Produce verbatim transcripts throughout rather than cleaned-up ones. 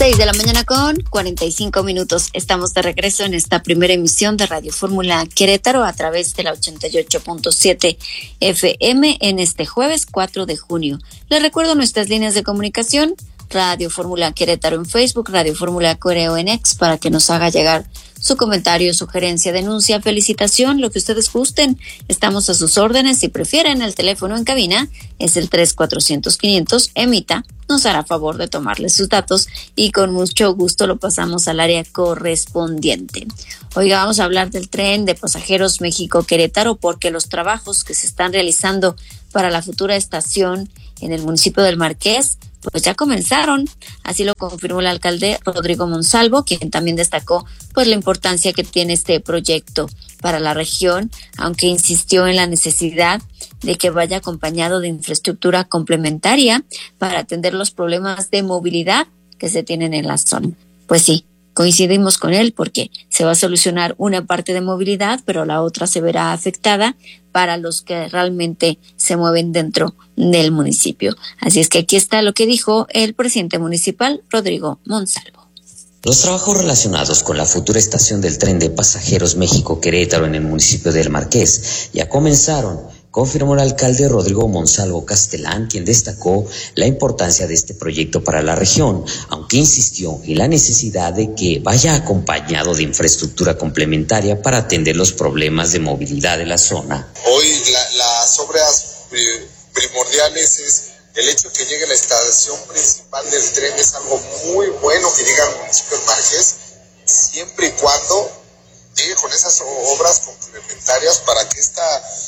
seis de la mañana con cuarenta y cinco minutos. Estamos de regreso en esta primera emisión de Radio Fórmula Querétaro a través de la ochenta y ocho punto siete F M en este jueves cuatro de junio. Les recuerdo nuestras líneas de comunicación: Radio Fórmula Querétaro en Facebook, Radio Fórmula Coreo en X, para que nos haga llegar su comentario, sugerencia, denuncia, felicitación, lo que ustedes gusten. Estamos a sus órdenes. Si prefieren, el teléfono en cabina es el tres cuatrocientos quinientos. Emita nos hará favor de tomarles sus datos y con mucho gusto lo pasamos al área correspondiente. Oiga, vamos a hablar del tren de pasajeros México-Querétaro, porque los trabajos que se están realizando para la futura estación en el municipio del Marqués pues ya comenzaron. Así lo confirmó el alcalde Rodrigo Monsalvo, quien también destacó pues la importancia que tiene este proyecto para la región, aunque insistió en la necesidad de que vaya acompañado de infraestructura complementaria para atender los problemas de movilidad que se tienen en la zona. Pues sí, coincidimos con él, porque se va a solucionar una parte de movilidad, pero la otra se verá afectada para los que realmente se mueven dentro del municipio. Así es que aquí está lo que dijo el presidente municipal, Rodrigo Monsalvo. Los trabajos relacionados con la futura estación del tren de pasajeros México-Querétaro en el municipio del Marqués ya comenzaron, confirmó el alcalde Rodrigo Monsalvo Castelán, quien destacó la importancia de este proyecto para la región, aunque insistió en la necesidad de que vaya acompañado de infraestructura complementaria para atender los problemas de movilidad de la zona. Hoy la, las obras eh, primordiales es el hecho de que llegue la estación principal del tren. Es algo muy bueno que llegue al municipio del Marqués, siempre y cuando llegue con esas obras complementarias para que esta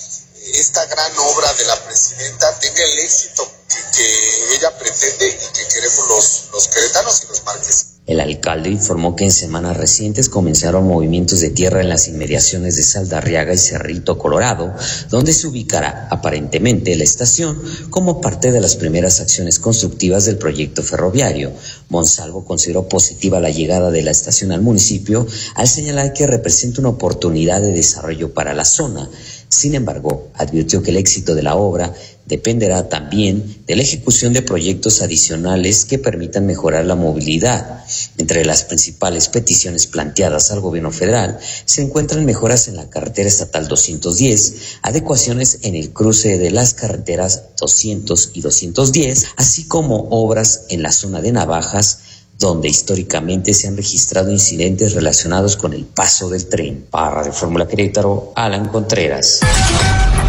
esta gran obra de la presidenta tenga el éxito que, que ella pretende y que queremos los, los queretanos y los marqueses. El alcalde informó que en semanas recientes comenzaron movimientos de tierra en las inmediaciones de Saldarriaga y Cerrito Colorado, donde se ubicará aparentemente la estación como parte de las primeras acciones constructivas del proyecto ferroviario. Monsalvo consideró positiva la llegada de la estación al municipio, al señalar que representa una oportunidad de desarrollo para la zona. Sin embargo, advirtió que el éxito de la obra dependerá también de la ejecución de proyectos adicionales que permitan mejorar la movilidad. Entre las principales peticiones planteadas al gobierno federal se encuentran mejoras en la carretera estatal doscientos diez, adecuaciones en el cruce de las carreteras doscientos y doscientos diez, así como obras en la zona de Navajas, donde históricamente se han registrado incidentes relacionados con el paso del tren. Para Radio Fórmula Querétaro, Alan Contreras.